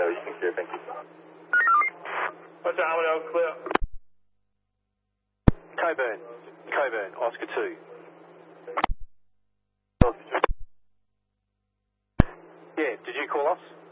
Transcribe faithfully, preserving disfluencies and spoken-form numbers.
Armadale, you can clear, thank you. What's that, Armadale, clear? Coburn, Coburn, Oscar two. Yeah, did you call us?